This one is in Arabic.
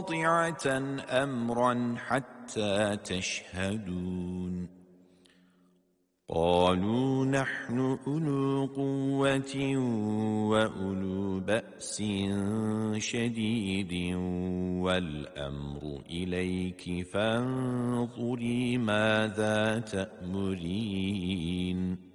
قاطعة أمرا حتى تشهدون قالوا نحن أولو قوة وأولو بأس شديد والأمر إليك فانظري ماذا تأمرين